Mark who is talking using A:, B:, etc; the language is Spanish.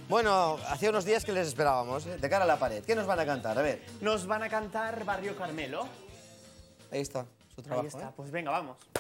A: Bueno, hacía unos días que les esperábamos, ¿eh? De cara a la pared. ¿Qué nos van a cantar? A ver.
B: Nos van a cantar Barrio Carmelo.
A: Ahí está, su trabajo.
B: Ahí está,
A: ¿eh?
B: pues venga, vamos.